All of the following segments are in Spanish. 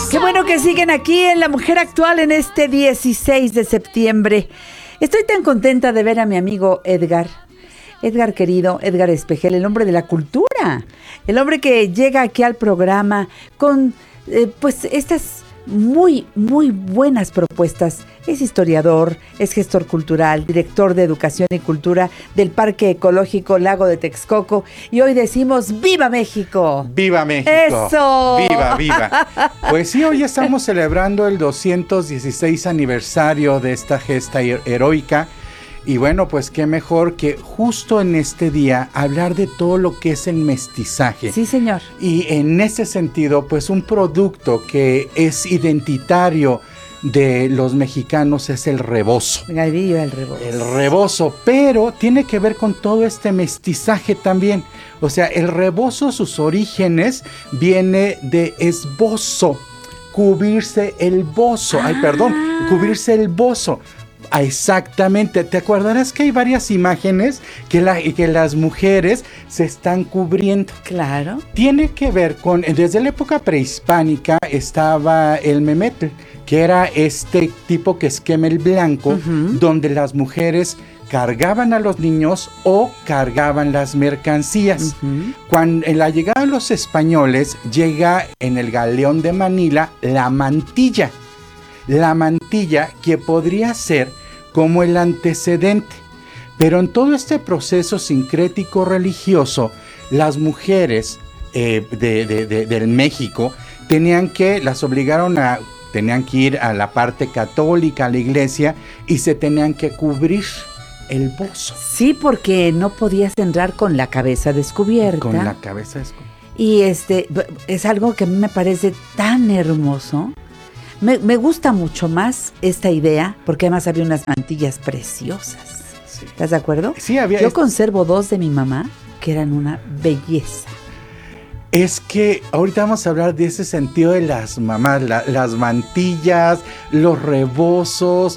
Qué bueno que siguen aquí en La Mujer Actual en este 16 de septiembre. Estoy tan contenta de ver a mi amigo Edgar. Edgar querido, Edgar Espejel, el hombre de la cultura. El hombre que llega aquí al programa con pues estas muy buenas propuestas. Es historiador, es gestor cultural, director de Educación y Cultura del Parque Ecológico Lago de Texcoco. Y hoy decimos ¡Viva México! ¡Viva México! ¡Eso! ¡Viva, viva! Pues sí, hoy estamos celebrando el 216 aniversario de esta gesta heroica. Y bueno, pues qué mejor que justo en este día hablar de todo lo que es el mestizaje. Sí, señor. Y en ese sentido, pues un producto que es identitario de los mexicanos es el rebozo. Viva el rebozo. El rebozo, pero tiene que ver con todo este mestizaje también. O sea, el rebozo, sus orígenes, viene de esbozo, cubrirse el bozo. Cubrirse el bozo. Ah, exactamente, te acordarás que hay varias imágenes que las mujeres se están cubriendo. Claro. Tiene que ver con, desde la época prehispánica estaba el memetl, que era este tipo que esquema el blanco, donde las mujeres cargaban a los niños o cargaban las mercancías. Cuando en la llegada de los españoles llega en el galeón de Manila la mantilla. La mantilla que podría ser como el antecedente. Pero en todo este proceso sincrético religioso, las mujeres del México tenían que ir a la parte católica, a la iglesia, y se tenían que cubrir el bozo. Sí, porque no podías entrar con la cabeza descubierta. Con la cabeza descubierta. Y es algo que a mí me parece tan hermoso. Me gusta mucho más esta idea, porque además había unas mantillas preciosas. Sí. ¿Estás de acuerdo? Sí, había. Yo conservo 2 de mi mamá, que eran una belleza. Es que ahorita vamos a hablar de ese sentido de las mamás, las mantillas, los rebozos.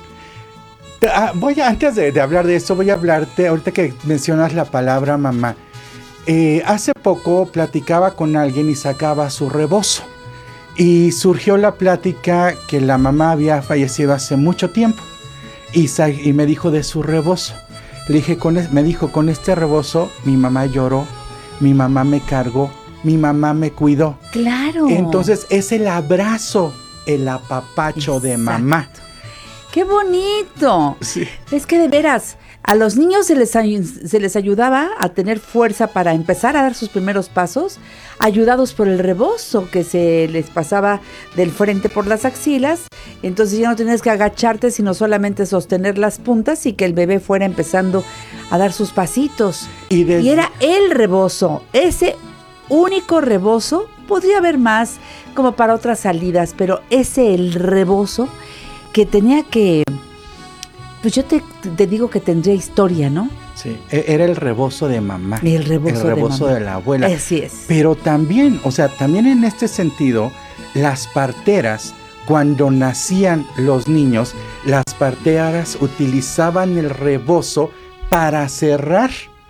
Antes de hablar de esto, voy a hablarte, ahorita que mencionas la palabra mamá. Hace poco platicaba con alguien y sacaba su rebozo. Y surgió la plática que la mamá había fallecido hace mucho tiempo. Y me dijo de su rebozo. Le dije, me dijo, con este rebozo mi mamá lloró, mi mamá me cargó, mi mamá me cuidó. Claro. Entonces es el abrazo, el apapacho de mamá. ¡Qué bonito! Sí. Es que de veras, a los niños se les ayudaba a tener fuerza para empezar a dar sus primeros pasos, ayudados por el rebozo que se les pasaba del frente por las axilas. Entonces ya no tenías que agacharte, sino solamente sostener las puntas y que el bebé fuera empezando a dar sus pasitos. Y era el rebozo, ese único rebozo. Podría haber más como para otras salidas, pero el rebozo que tenía que, pues yo te digo que tendría historia, ¿no? Sí, era el rebozo de mamá. El rebozo de la abuela. Así es. Pero también, también en este sentido, las parteras, cuando nacían los niños, las parteras utilizaban el rebozo para cerrar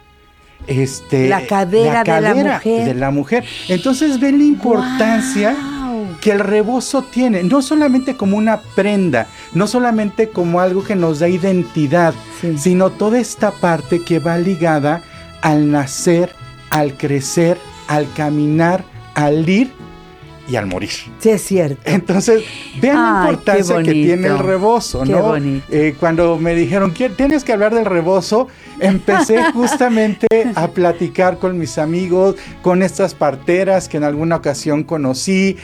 la cadera de la mujer. Entonces ven la importancia que el rebozo tiene, no solamente como una prenda, no solamente como algo que nos da identidad, sino toda esta parte que va ligada al nacer, al crecer, al caminar, al ir y al morir. Sí, es cierto. Entonces, vean la importancia que tiene el rebozo, ¿no? Bonito. Cuando me dijeron, tienes que hablar del rebozo, empecé justamente a platicar con mis amigos, con estas parteras que en alguna ocasión conocí,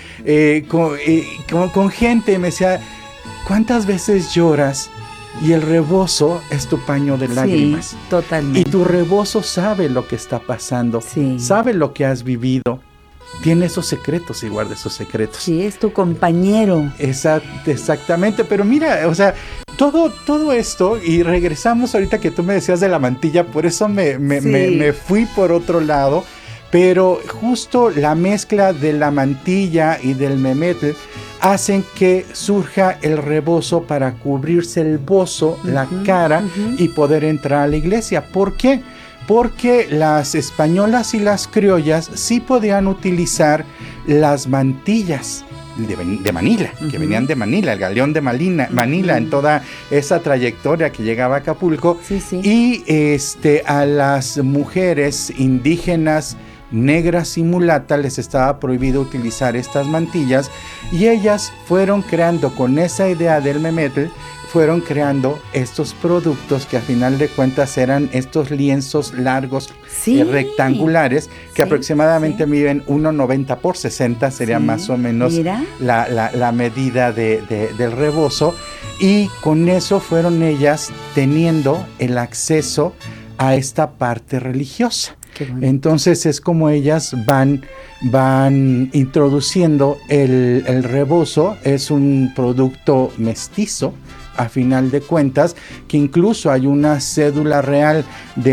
con gente, me decía, ¿cuántas veces lloras? Y el rebozo es tu paño de lágrimas. Sí, totalmente. Y tu rebozo sabe lo que está pasando, sabe lo que has vivido. Tiene esos secretos y guarda esos secretos. Sí, es tu compañero. Exactamente, pero mira, todo esto, y regresamos ahorita que tú me decías de la mantilla, por eso me fui por otro lado, pero justo la mezcla de la mantilla y del memetl hacen que surja el rebozo para cubrirse el bozo, la cara, y poder entrar a la iglesia. ¿Por qué? Porque las españolas y las criollas sí podían utilizar las mantillas, de Manila, que venían de Manila, el galeón de Manila, en toda esa trayectoria que llegaba a Acapulco. Sí, sí. Y a las mujeres indígenas negras y mulatas les estaba prohibido utilizar estas mantillas, y ellas fueron creando, con esa idea del memetl, fueron creando estos productos que a final de cuentas eran estos lienzos largos, rectangulares, que aproximadamente miden 1,90 por 60, sería más o menos la medida del rebozo, y con eso fueron ellas teniendo el acceso a esta parte religiosa. Entonces es como ellas van introduciendo el rebozo. Es un producto mestizo, a final de cuentas, que incluso hay una cédula real de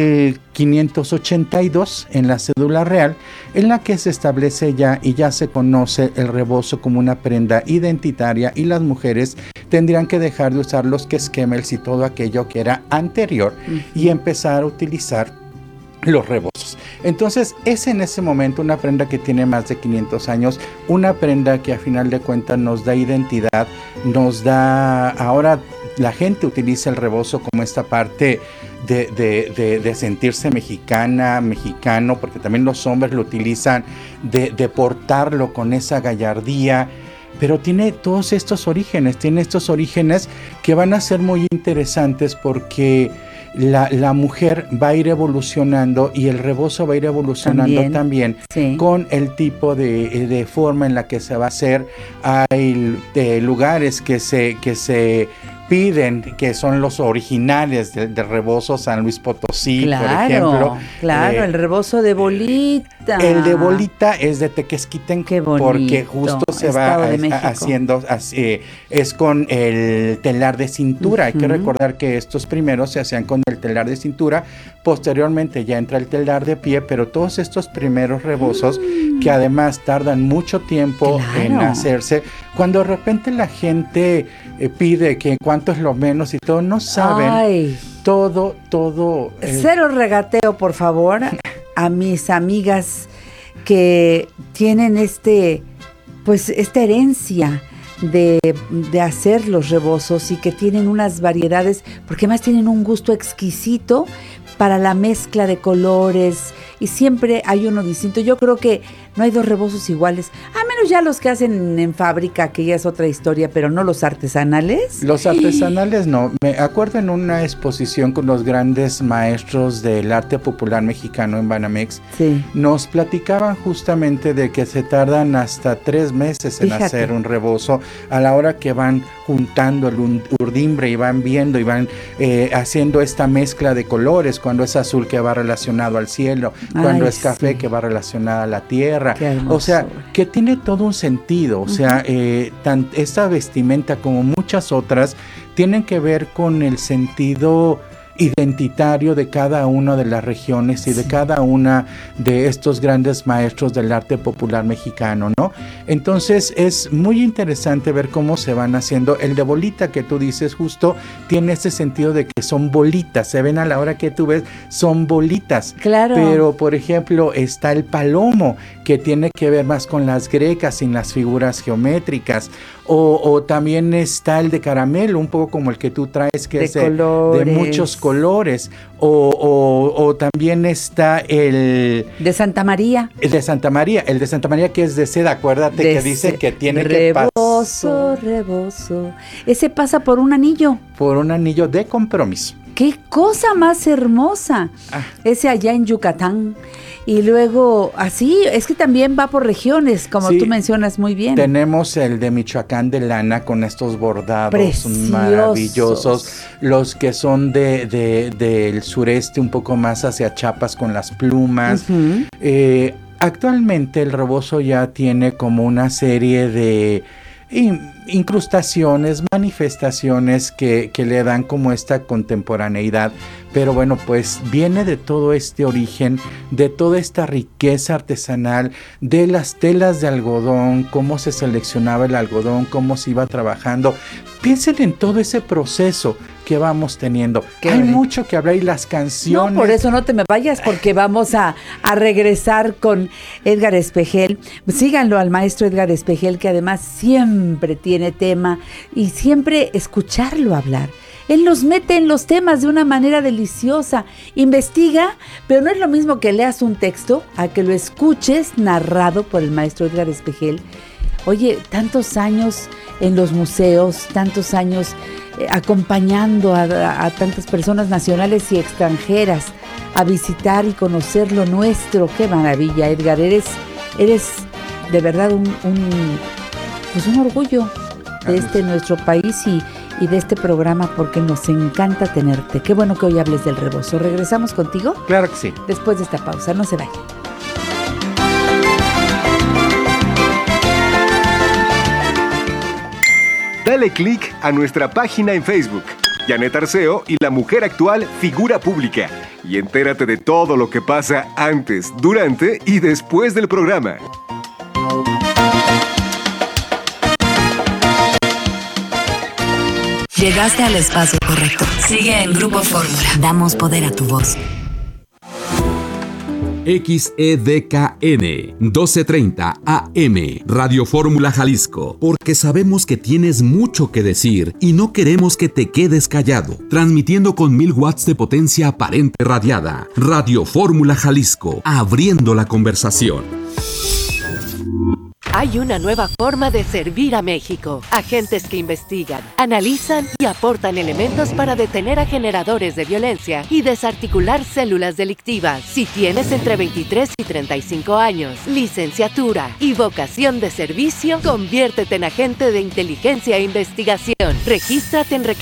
1582 en la cédula real, en la que se establece ya se conoce el rebozo como una prenda identitaria, y las mujeres tendrían que dejar de usar los quesquemels y todo aquello que era anterior y empezar a utilizar los rebozos. Entonces es en ese momento una prenda que tiene más de 500 años, una prenda que a final de cuentas nos da identidad, nos da, ahora la gente utiliza el rebozo como esta parte de sentirse mexicano, porque también los hombres lo utilizan, de portarlo con esa gallardía, pero tiene todos estos orígenes, que van a ser muy interesantes, porque la mujer va a ir evolucionando y el rebozo va a ir evolucionando también con el tipo de forma en la que se va a hacer. Hay lugares que se piden, que son los originales del rebozo, San Luis Potosí, por ejemplo. Claro, el rebozo de bolita. El de bolita es de Tequesquitengo, porque justo se va haciendo, es con el telar de cintura. Hay que recordar que estos primeros se hacían con el telar de cintura, posteriormente ya entra el telar de pie, pero todos estos primeros rebozos, que además tardan mucho tiempo en hacerse, cuando de repente la gente pide que cuánto es lo menos y todo, no saben todo. Cero regateo, por favor, a mis amigas que tienen esta herencia de hacer los rebozos, y que tienen unas variedades, porque además tienen un gusto exquisito para la mezcla de colores, y siempre hay uno distinto. Yo creo que no hay dos rebozos iguales, a menos ya los que hacen en fábrica, que ya es otra historia, pero no los artesanales. Los artesanales no. Me acuerdo en una exposición con los grandes maestros del arte popular mexicano en Banamex, nos platicaban justamente de que se tardan hasta 3 meses en hacer un rebozo, a la hora que van juntando el urdimbre y van viendo y van haciendo esta mezcla de colores, cuando es azul que va relacionado al cielo, cuando es café que va relacionado a la tierra. O sea, que tiene todo un sentido. O sea, esta vestimenta como muchas otras tienen que ver con el sentido identitario de cada una de las regiones y de cada una de estos grandes maestros del arte popular mexicano, ¿no? Entonces es muy interesante ver cómo se van haciendo. El de bolita que tú dices justo tiene ese sentido de que son bolitas, se ven a la hora que tú ves, son bolitas. Claro. Pero por ejemplo está el palomo, que tiene que ver más con las grecas, sin las figuras geométricas, o también está el de caramelo, un poco como el que tú traes, que es de muchos colores, o también está el de Santa María. El de Santa María que es de seda, acuérdate que dice que tiene rebozo. Ese pasa por un anillo. Por un anillo de compromiso. ¡Qué cosa más hermosa! Ese allá en Yucatán. Y luego, así, es que también va por regiones, como tú mencionas muy bien. Tenemos el de Michoacán de lana, con estos bordados preciosos, maravillosos. Los que son del sureste, un poco más hacia Chiapas, con las plumas. Actualmente el rebozo ya tiene como una serie de incrustaciones, manifestaciones que le dan como esta contemporaneidad, pero bueno, pues viene de todo este origen, de toda esta riqueza artesanal, de las telas de algodón, cómo se seleccionaba el algodón, cómo se iba trabajando. Piensen en todo ese proceso que vamos teniendo. Hay mucho que hablar y las canciones. No, por eso no te me vayas, porque vamos a regresar con Edgar Espejel. Síganlo al maestro Edgar Espejel, que además siempre tiene tema y siempre escucharlo hablar. Él nos mete en los temas de una manera deliciosa, investiga, pero no es lo mismo que leas un texto a que lo escuches narrado por el maestro Edgar Espejel. Oye, tantos años en los museos, tantos años acompañando a tantas personas nacionales y extranjeras a visitar y conocer lo nuestro. ¡Qué maravilla, Edgar! Eres de verdad un orgullo de nuestro país y de este programa, porque nos encanta tenerte. Qué bueno que hoy hables del rebozo. ¿Regresamos contigo? Claro que sí. Después de esta pausa, no se vayan. Dale click a nuestra página en Facebook, Janet Arceo y la mujer actual figura pública, y entérate de todo lo que pasa antes, durante y después del programa. Llegaste al espacio correcto. Sigue en Grupo Fórmula. Damos poder a tu voz. XEDKN 1230 AM Radio Fórmula Jalisco, porque sabemos que tienes mucho que decir y no queremos que te quedes callado. Transmitiendo con 1000 watts de potencia aparente radiada. Radio Fórmula Jalisco, abriendo la conversación. Hay una nueva forma de servir a México. Agentes que investigan, analizan y aportan elementos para detener a generadores de violencia y desarticular células delictivas. Si tienes entre 23 y 35 años, licenciatura y vocación de servicio, conviértete en agente de inteligencia e investigación. Regístrate en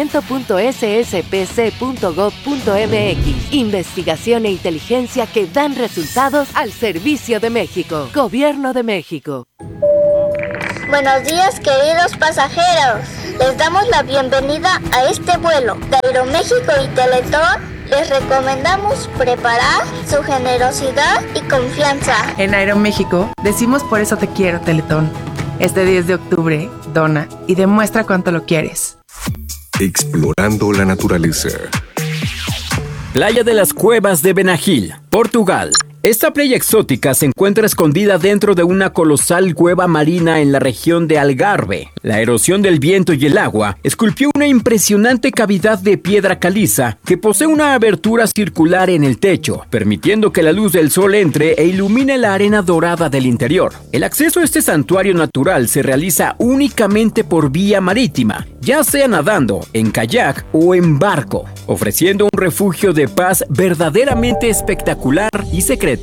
reclutamiento.sspc.gov.mx. Investigación e inteligencia que dan resultados al servicio de México. Gobierno de México. Buenos días, queridos pasajeros. Les damos la bienvenida a este vuelo de Aeroméxico y Teletón. Les recomendamos preparar su generosidad y confianza. En Aeroméxico decimos por eso te quiero, Teletón. Este 10 de octubre, dona y demuestra cuánto lo quieres. Explorando la naturaleza. Playa de las Cuevas de Benagil, Portugal. Esta playa exótica se encuentra escondida dentro de una colosal cueva marina en la región de Algarve. La erosión del viento y el agua esculpió una impresionante cavidad de piedra caliza que posee una abertura circular en el techo, permitiendo que la luz del sol entre e ilumine la arena dorada del interior. El acceso a este santuario natural se realiza únicamente por vía marítima, ya sea nadando, en kayak o en barco, ofreciendo un refugio de paz verdaderamente espectacular y secreto.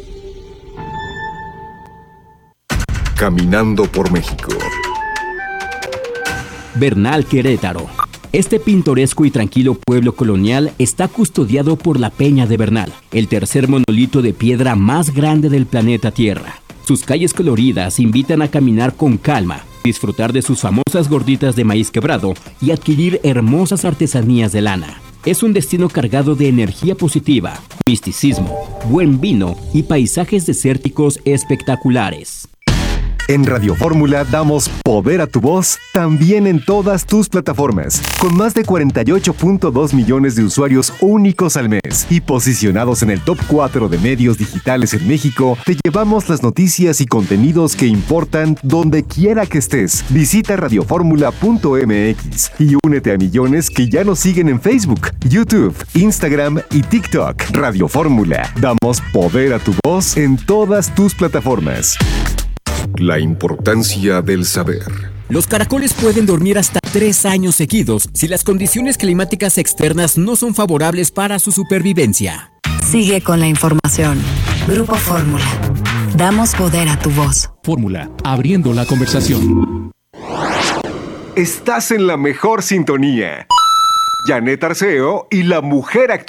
Caminando por México. Bernal, Querétaro. Este pintoresco y tranquilo pueblo colonial está custodiado por la Peña de Bernal, el tercer monolito de piedra más grande del planeta Tierra. Sus calles coloridas invitan a caminar con calma, disfrutar de sus famosas gorditas de maíz quebrado y adquirir hermosas artesanías de lana. Es un destino cargado de energía positiva, misticismo, buen vino y paisajes desérticos espectaculares. En Radio Fórmula damos poder a tu voz también en todas tus plataformas, con más de 48.2 millones de usuarios únicos al mes y posicionados en el top 4 de medios digitales en México. Te llevamos las noticias y contenidos que importan donde quiera que estés. Visita radioformula.mx y únete a millones que ya nos siguen en Facebook, YouTube, Instagram y TikTok. Radio Fórmula, damos poder a tu voz en todas tus plataformas. La importancia del saber. Los caracoles pueden dormir hasta 3 años seguidos si las condiciones climáticas externas no son favorables para su supervivencia. Sigue con la información. Grupo Fórmula. Damos poder a tu voz. Fórmula, abriendo la conversación. Estás en la mejor sintonía. Janet Arceo y la mujer actual.